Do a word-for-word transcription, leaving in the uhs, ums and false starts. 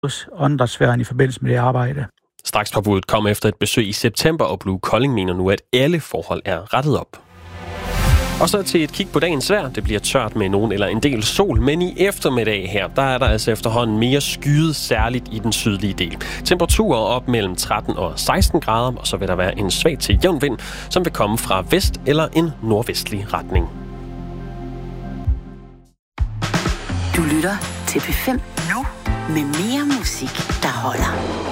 hos åndedrætssfæren i forbindelse med det arbejde. Strakspåbuddet kom efter et besøg i september, og Blue Kolding mener nu, at alle forhold er rettet op. Og så til et kig på dagens vejr. Det bliver tørt med nogen eller en del sol, men i eftermiddag her, der er der altså efterhånden mere skyet, særligt i den sydlige del. Temperaturer op mellem tretten og seksten grader, og så vil der være en svag til jævn vind, som vil komme fra vest eller en nordvestlig retning. Du lytter til P fem nu med mere musik, der holder.